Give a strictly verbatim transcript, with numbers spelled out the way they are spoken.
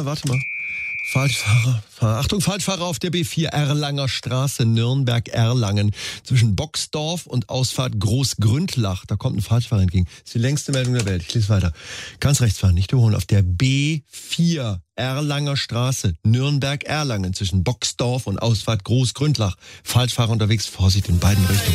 warte mal. Falschfahrer, Fahr- Achtung, Falschfahrer auf der B vier, Erlanger Straße, Nürnberg-Erlangen. Zwischen Boxdorf und Ausfahrt Großgründlach. Da kommt ein Falschfahrer entgegen. Das ist die längste Meldung der Welt. Ich lese weiter. Ganz rechts fahren, nicht überholen. Auf der B vier, Erlanger Straße, Nürnberg-Erlangen. Zwischen Boxdorf und Ausfahrt Großgründlach. Falschfahrer unterwegs, Vorsicht in beiden Richtungen.